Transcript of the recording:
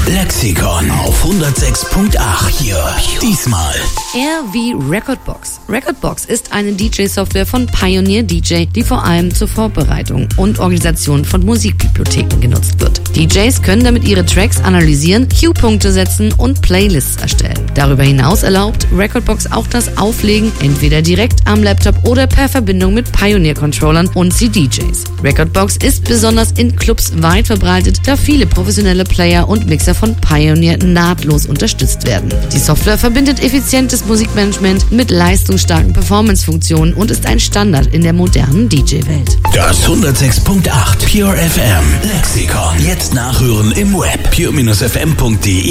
Lexikon auf 106.8 hier. Diesmal R wie Recordbox. Recordbox ist eine DJ-Software von Pioneer DJ, die vor allem zur Vorbereitung und Organisation von Musikbibliotheken genutzt wird. DJs können damit ihre Tracks analysieren, Cue-Punkte setzen und Playlists erstellen. Darüber hinaus erlaubt Recordbox auch das Auflegen, entweder direkt am Laptop oder per Verbindung mit Pioneer-Controllern und CDJs. Recordbox ist besonders in Clubs weit verbreitet, da viele professionelle Player und Mixer von Pioneer nahtlos unterstützt werden. Die Software verbindet effizientes Musikmanagement mit leistungsstarken Performance-Funktionen und ist ein Standard in der modernen DJ-Welt. das 106.8 Pure FM Lexikon. Jetzt nachhören im Web pure-fm.de.